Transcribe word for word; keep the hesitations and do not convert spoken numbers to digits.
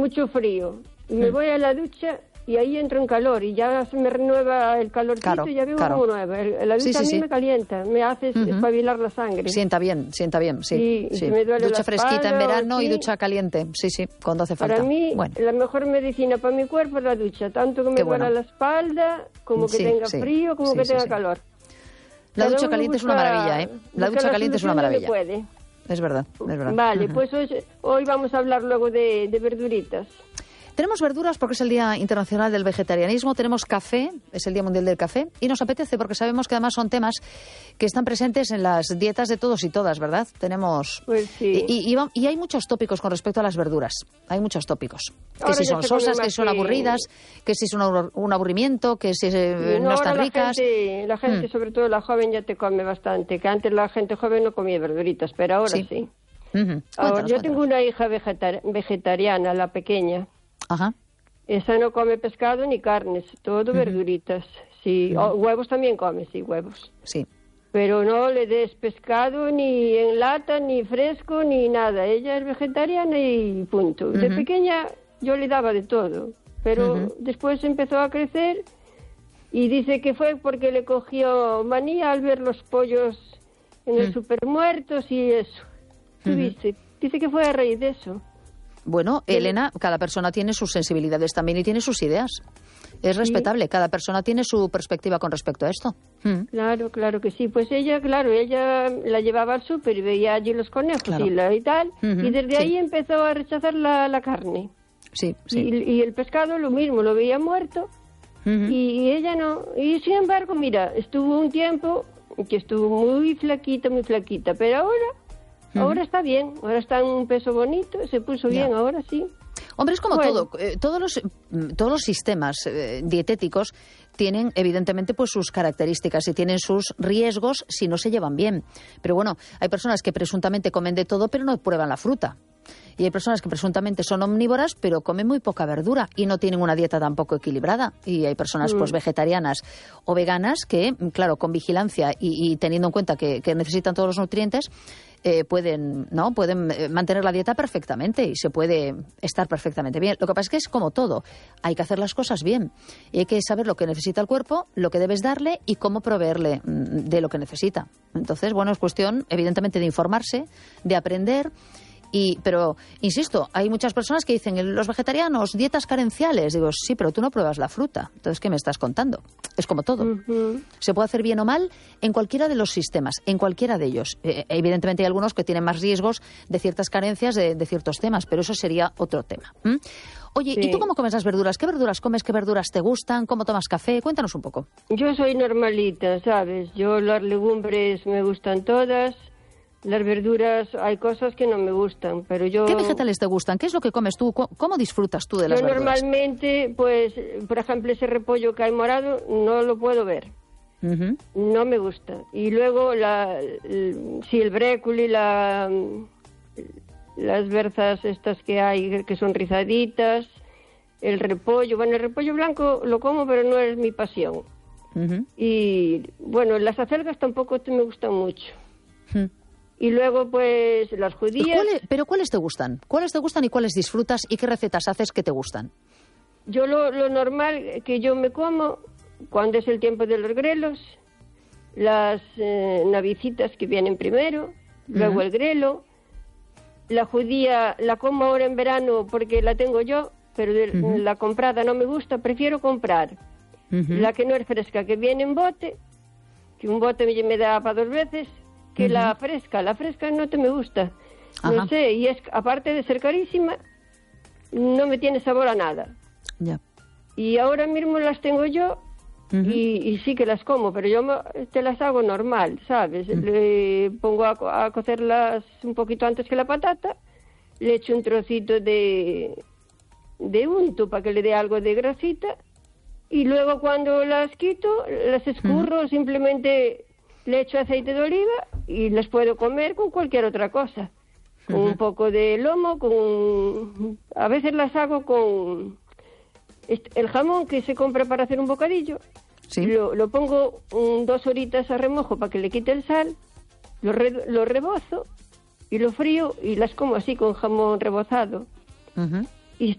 mucho frío. Y me Mm. voy a la ducha y ahí entro en calor y ya se me renueva el calorcito Claro, y ya veo claro. como nueva. El- La ducha Sí, sí, a mí sí. me calienta, me hace Ujú. espabilar la sangre. Sienta bien, sienta bien, sí. Sí, y sí. si me duele Ducha la fresquita en espalda o verano y así. ducha caliente, sí, sí, cuando hace falta. Para mí, Bueno, la mejor medicina para mi cuerpo es la ducha, tanto que me Qué duela bueno. la espalda, como que Sí, tenga sí, frío, como sí, que sí, tenga sí. calor. la Cada ducha uno caliente es una busca- maravilla, ¿eh? La busca ducha caliente es una solución donde maravilla. puede. Es verdad, es verdad. Vale, Ujú. pues hoy, hoy vamos a hablar luego de, de verduritas. Tenemos verduras porque es el Día Internacional del Vegetarianismo, tenemos café, es el Día Mundial del Café, y nos apetece porque sabemos que además son temas que están presentes en las dietas de todos y todas, ¿verdad? Tenemos... Pues sí. Y, y, y va- y hay muchos tópicos con respecto a las verduras, hay muchos tópicos. Que Ahora si ya son se come sosas, más que son que- aburridas, que si son un un aburrimiento, que si eh, no, ahora están la ricas. gente, la gente Mm. sobre todo la joven, ya te come bastante, que antes la gente joven no comía verduritas, pero ahora Sí. sí. Ujú. Ahora, Cuéntanos, yo tengo cuéntanos. una hija vegetar- vegetariana, la pequeña. Ajá. Esa no come pescado ni carnes, todo verduritas. Sí, o huevos también come, sí, huevos. Sí. Pero no le des pescado ni en lata, ni fresco, ni nada. Ella es vegetariana y punto. De Ujú. pequeña yo le daba de todo, pero Ujú. después empezó a crecer y dice que fue porque le cogió manía al ver los pollos en el Mm. supermuertos y eso. ¿Tú Ujú. viste? Dice que fue a raíz de eso. Bueno, Yo le- Elena, cada persona tiene sus sensibilidades también y tiene sus ideas. Es respetable, cada persona tiene su perspectiva con respecto a esto. Mm. Claro, claro que sí. Pues ella, claro, ella la llevaba al súper y veía allí los conejos Claro. y, la, y tal. Ujú, Y desde sí. ahí empezó a rechazar la, la carne. Sí, sí. Y, y el pescado lo mismo, lo veía muerto. Ujú. Y ella no. Y sin embargo, mira, estuvo un tiempo que estuvo muy flaquita, muy flaquita. Pero ahora, Ujú. ahora está bien. Ahora está en un peso bonito, se puso Ya. bien, ahora sí. Hombre, es como Bueno. todo. eh, todos, los, mm, todos los sistemas eh, dietéticos tienen, evidentemente, pues sus características y tienen sus riesgos si no se llevan bien. Pero bueno, hay personas que presuntamente comen de todo, pero no prueban la fruta. Y hay personas que presuntamente son omnívoras, pero comen muy poca verdura y no tienen una dieta tampoco equilibrada. Y hay personas pues vegetarianas o veganas que, claro, con vigilancia y, y teniendo en cuenta que, que necesitan todos los nutrientes, eh, pueden, ¿no? pueden eh, mantener la dieta perfectamente y se puede estar perfectamente bien. Lo que pasa es que es como todo. Hay que hacer las cosas bien. Y hay que saber lo que necesita el cuerpo, lo que debes darle y cómo proveerle mm, de lo que necesita. Entonces, bueno, es cuestión, evidentemente, de informarse, de aprender. Y, pero, insisto, hay muchas personas que dicen, los vegetarianos, dietas carenciales. Digo, sí, pero tú no pruebas la fruta. Entonces, ¿qué me estás contando? Es como todo. Ujú. Se puede hacer bien o mal en cualquiera de los sistemas, en cualquiera de ellos. Eh, evidentemente hay algunos que tienen más riesgos de ciertas carencias de, de ciertos temas, pero eso sería otro tema. ¿Mm? Oye, Sí. ¿y tú cómo comes las verduras? ¿Qué verduras comes? ¿Qué verduras te gustan? ¿Cómo tomas café? Cuéntanos un poco. Yo soy normalita, ¿sabes? Yo las legumbres me gustan todas. Las verduras, hay cosas que no me gustan, pero yo... ¿Qué vegetales te gustan? ¿Qué es lo que comes tú? ¿Cómo cómo disfrutas tú de las Yo verduras? normalmente, pues, por ejemplo, ese repollo que hay morado, no lo puedo ver. Ujú. No me gusta. Y luego, la, el, sí, el brécoli, la, las berzas estas que hay, que son rizaditas, el repollo. Bueno, el repollo blanco lo como, pero no es mi pasión. Ujú. Y, bueno, las acelgas tampoco te me gustan mucho. Ujú. Y luego, pues, las judías. ¿Cuáles- ¿Pero cuáles te gustan? ¿Cuáles te gustan y cuáles disfrutas? ¿Y qué recetas haces que te gustan? Yo lo, lo normal que yo me como, cuando es el tiempo de los grelos, las eh, navicitas que vienen primero, luego Ujú. el grelo. La judía la como ahora en verano porque la tengo yo, pero de- Ujú. la comprada no me gusta, prefiero comprar Ujú. la que no es fresca, que viene en bote, que un bote me, me da para dos veces, que Ujú. la fresca. La fresca no te me gusta. Ajá. No sé, y es aparte de ser carísima, no me tiene sabor a nada. Ya. Y ahora mismo las tengo yo Ujú. y, y sí que las como, pero yo me- te las hago normal, ¿sabes? Le pongo a, co- a cocerlas un poquito antes que la patata, le echo un trocito de, de unto para que le dé algo de grasita y luego cuando las quito, las escurro, simplemente le echo aceite de oliva y las puedo comer con cualquier otra cosa. Con un poco de lomo, con a veces las hago con est- el jamón que se compra para hacer un bocadillo. Sí. Lo, lo pongo mm, dos horitas a remojo para que le quite el sal, lo, re- lo rebozo y lo frío y las como así con jamón rebozado. Ujú.